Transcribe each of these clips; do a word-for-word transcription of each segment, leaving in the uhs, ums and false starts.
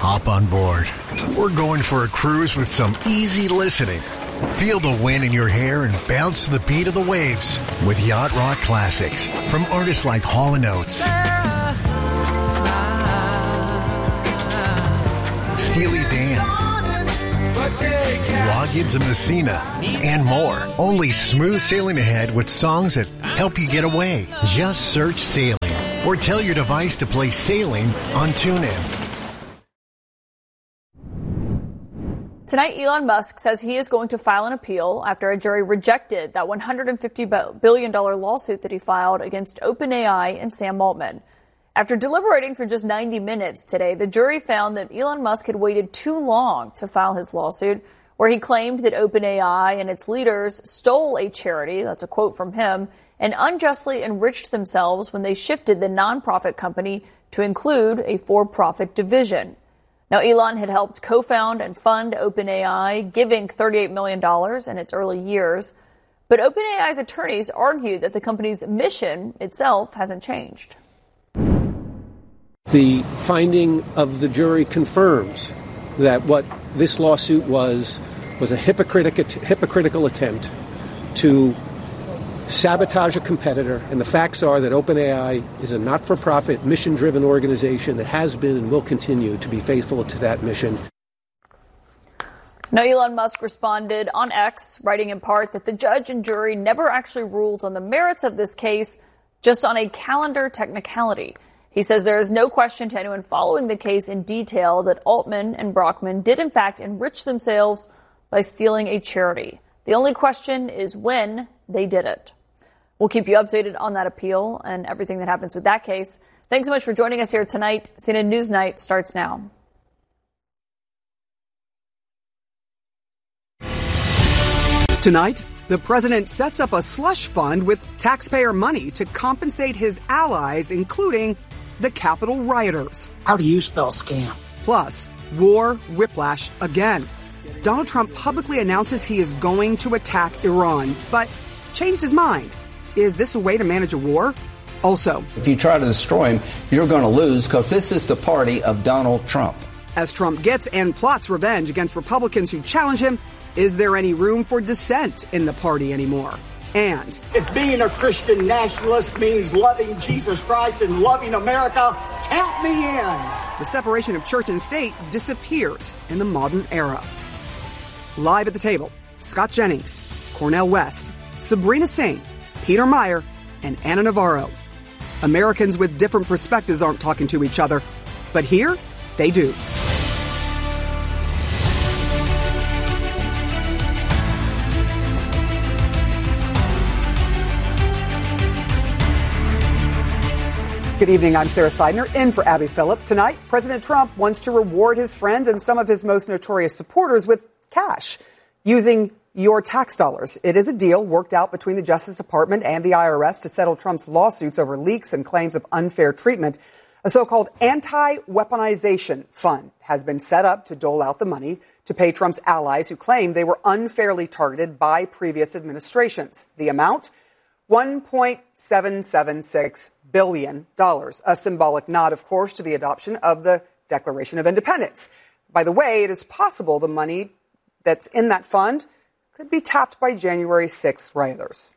hop on board. We're going for a cruise with some easy listening. Feel the wind in your hair and bounce to the beat of the waves with Yacht Rock Classics from artists like Hall and Oates, Steely Dan, Loggins and Messina, and more. Only smooth sailing ahead with songs that help you get away. Just search Sailing or tell your device to play Sailing on TuneIn. Tonight, Elon Musk says he is going to file an appeal after a jury rejected that one hundred fifty billion dollars lawsuit that he filed against OpenAI and Sam Altman. After deliberating for just ninety minutes today, the jury found that Elon Musk had waited too long to file his lawsuit, where he claimed that OpenAI and its leaders stole a charity, that's a quote from him, and unjustly enriched themselves when they shifted the nonprofit company to include a for-profit division. Now, Elon had helped co-found and fund OpenAI, giving thirty-eight million dollars in its early years. But OpenAI's attorneys argued that the company's mission itself hasn't changed. The finding of the jury confirms that what this lawsuit was was a hypocritic, hypocritical attempt to sabotage a competitor, and the facts are that OpenAI is a not-for-profit, mission-driven organization that has been and will continue to be faithful to that mission. Now, Elon Musk responded on X, writing in part that the judge and jury never actually ruled on the merits of this case, just on a calendar technicality. He says there is no question to anyone following the case in detail that Altman and Brockman did in fact enrich themselves by stealing a charity. The only question is when they did it. We'll keep you updated on that appeal and everything that happens with that case. Thanks so much for joining us here tonight. C N N News Night starts now. Tonight, the president sets up a slush fund with taxpayer money to compensate his allies, including the Capitol rioters. How do you spell scam? Plus, war whiplash again. Donald Trump publicly announces he is going to attack Iran, but changed his mind. Is this a way to manage a war? Also, if you try to destroy him, you're going to lose because this is the party of Donald Trump. As Trump gets and plots revenge against Republicans who challenge him, is there any room for dissent in the party anymore? And if being a Christian nationalist means loving Jesus Christ and loving America, count me in. The separation of church and state disappears in the modern era. Live at the table, Scott Jennings, Cornel West, Sabrina Singh, Peter Meyer, and Ana Navarro. Americans with different perspectives aren't talking to each other, but here they do. Good evening, I'm Sarah Seidner, in for Abby Phillip. Tonight, President Trump wants to reward his friends and some of his most notorious supporters with cash, using your tax dollars. It is a deal worked out between the Justice Department and the I R S to settle Trump's lawsuits over leaks and claims of unfair treatment. A so-called anti-weaponization fund has been set up to dole out the money to pay Trump's allies who claim they were unfairly targeted by previous administrations. The amount? one point seven seven six billion dollars. A symbolic nod, of course, to the adoption of the Declaration of Independence. By the way, it is possible the money that's in that fund could be tapped by January sixth rioters.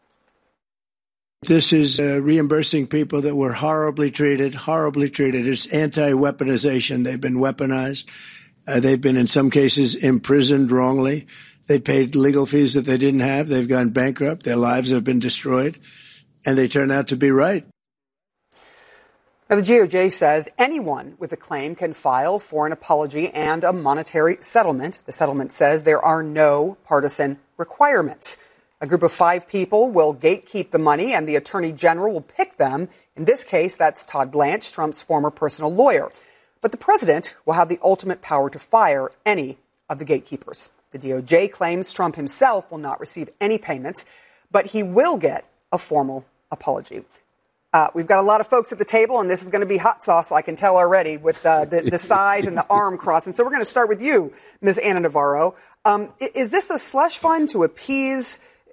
This is uh, reimbursing people that were horribly treated, horribly treated. It's anti-weaponization. They've been weaponized. Uh, they've been, in some cases, imprisoned wrongly. They paid legal fees that they didn't have. They've gone bankrupt. Their lives have been destroyed. And they turn out to be right. Now, the G O J says anyone with a claim can file for an apology and a monetary settlement. The settlement says there are no partisan requirements. A group of five people will gatekeep the money, and the Attorney General will pick them. In this case, that's Todd Blanche, Trump's former personal lawyer. But the president will have the ultimate power to fire any of the gatekeepers. The D O J claims Trump himself will not receive any payments, but he will get a formal apology. Uh, we've got a lot of folks at the table, and this is going to be hot sauce, I can tell already, with uh, the, the size and the arm crossing. So we're going to start with you, Miz Ana Navarro. Um, is this a slush fund to appease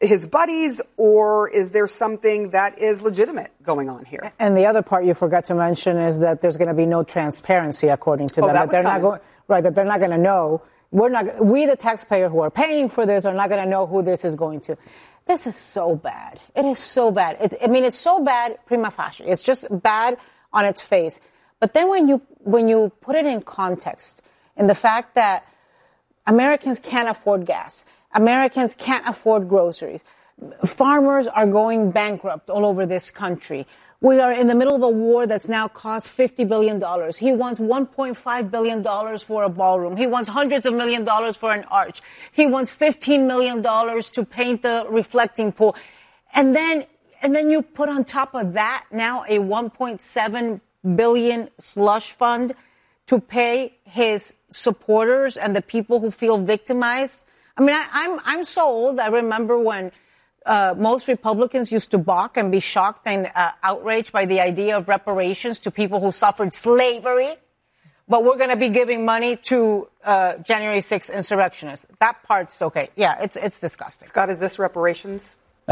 his buddies, or is there something that is legitimate going on here? And the other part you forgot to mention is that there's going to be no transparency, according to oh, them. That, that was they're coming. not going right. That they're not going to know. We're not. We, the taxpayer who are paying for this, are not going to know who this is going to. This is so bad. It is so bad. It, I mean, it's so bad prima facie. It's just bad on its face. But then when you when you put it in context, in the fact that Americans can't afford gas, Americans can't afford groceries, farmers are going bankrupt all over this country. We are in the middle of a war that's now cost fifty billion dollars. He wants one point five billion dollars for a ballroom. He wants hundreds of million dollars for an arch. He wants fifteen million dollars to paint the reflecting pool. And then, and then you put on top of that now a one point seven billion dollars slush fund to pay his supporters and the people who feel victimized. I mean, I, I'm, I'm so old. I remember when Uh, most Republicans used to balk and be shocked and uh, outraged by the idea of reparations to people who suffered slavery. But we're going to be giving money to uh, January sixth insurrectionists. That part's okay. Yeah, it's it's disgusting. Scott, is this reparations?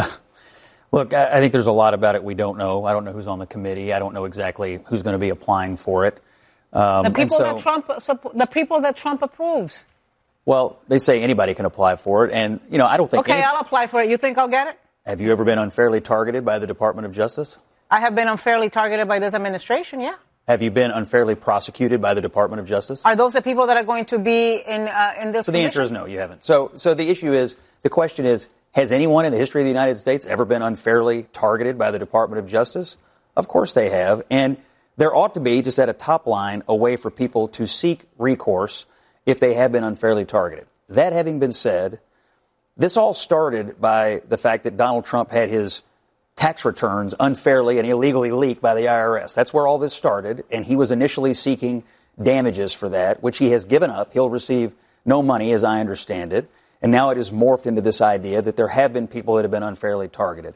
Look, I, I think there's a lot about it we don't know. I don't know who's on the committee. I don't know exactly who's going to be applying for it. Um, the people so, that Trump the people that Trump approves. Well, they say anybody can apply for it, and you know I don't think. Okay, any- I'll apply for it. You think I'll get it? Have you ever been unfairly targeted by the Department of Justice? I have been unfairly targeted by this administration. Yeah. Have you been unfairly prosecuted by the Department of Justice? Are those the people that are going to be in uh, in this? So the answer is no, you haven't. So, so the issue is, the question is, has anyone in the history of the United States ever been unfairly targeted by the Department of Justice? Of course they have, and there ought to be, just at a top line, a way for people to seek recourse if they have been unfairly targeted. That having been said, this all started by the fact that Donald Trump had his tax returns unfairly and illegally leaked by the I R S. That's where all this started, and he was initially seeking damages for that, which he has given up. He'll receive no money, as I understand it, and now it has morphed into this idea that there have been people that have been unfairly targeted.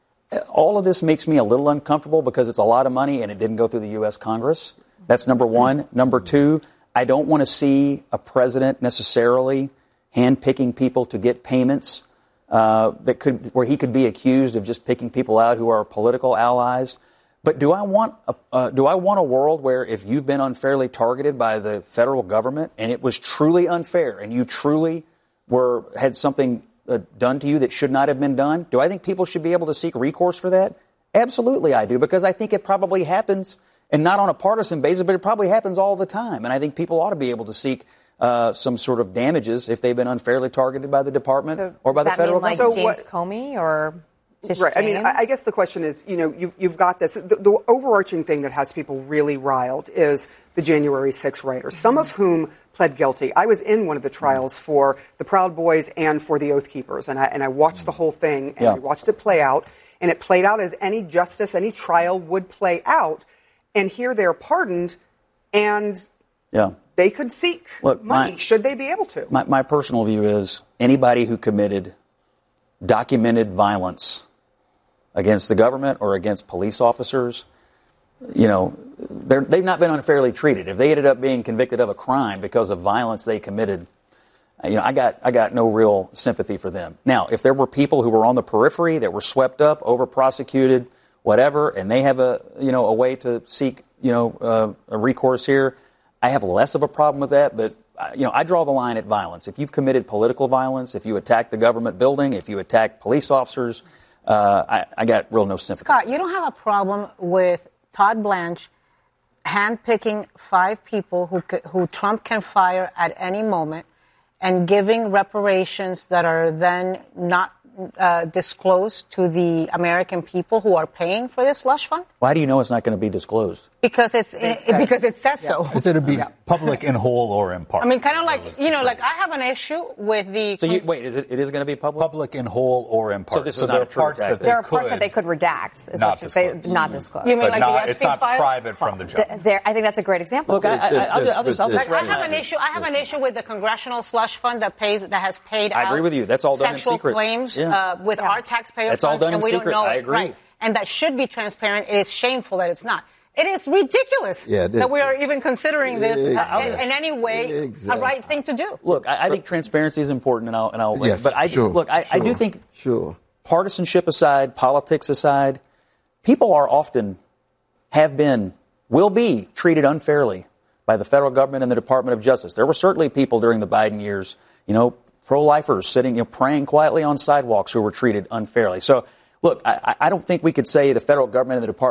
All of this makes me a little uncomfortable because it's a lot of money and it didn't go through the U S Congress. That's number one. Number two, I don't want to see a president necessarily hand-picking people to get payments uh, that could, where he could be accused of just picking people out who are political allies. But do I want a, uh, do I want a world where if you've been unfairly targeted by the federal government and it was truly unfair and you truly were had something uh, done to you that should not have been done, do I think people should be able to seek recourse for that? Absolutely, I do, because I think it probably happens, and not on a partisan basis, but it probably happens all the time. And I think people ought to be able to seek Uh, some sort of damages if they've been unfairly targeted by the department so or by the federal government. government. So James what, Comey or Tish right? James? I mean, I, I guess the question is, you know, you, you've got this. The, the overarching thing that has people really riled is the January sixth rioters, some of whom pled guilty. I was in one of the trials for the Proud Boys and for the Oath Keepers, and I and I watched the whole thing and yeah. I watched it play out, and it played out as any justice, any trial would play out. And here they're pardoned, and yeah. they could seek Look, money, my, should they be able to. My, my personal view is anybody who committed documented violence against the government or against police officers, you know, they've not been unfairly treated. If they ended up being convicted of a crime because of violence they committed, you know, I got I got no real sympathy for them. Now, if there were people who were on the periphery that were swept up, over prosecuted, whatever, and they have a you know a way to seek you know uh, a recourse here, I have less of a problem with that, but, you know, I draw the line at violence. If you've committed political violence, if you attack the government building, if you attack police officers, uh, I, I got real no sympathy. Scott, you don't have a problem with Todd Blanche handpicking five people who who Trump can fire at any moment and giving reparations that are then not uh, disclosed to the American people who are paying for this slush fund? Why do you know it's not going to be disclosed? Because it's it, because it says yeah. so. Is it to be yeah. public in whole or in part? I mean, kind of like, you know, like I have an issue with the... So you, wait, is it it is going to be public? Public in whole or in part. So this so is there not are true parts that they There are could parts that they could redact. Is not what disclose. They, not disclose. You mean but like not, the it's not files? private from the jump. The, there, I think that's a great example. Look, I, I, I'll just, I'll just, I'll just like, I have an issue. I have an issue with the congressional slush fund that pays that has paid I out. agree with you. That's all done in sexual secret. claims Yeah. uh, with yeah. our taxpayer That's all funds, done and in we secret. don't know I it. agree. Right. And that should be transparent. It is shameful that it's not. It is ridiculous Yeah, it is. that we are even considering this Exactly. in, in any way Exactly. a right thing to do. Look, I, I think transparency is important, and I'll, and I'll Yes, but I sure, look, I, I do sure, think sure. partisanship aside, politics aside, people are often, have been, will be treated unfairly by the federal government and the Department of Justice. There were certainly people during the Biden years, you know, pro-lifers sitting, you know, praying quietly on sidewalks who were treated unfairly. So, look, I, I don't think we could say the federal government and the Department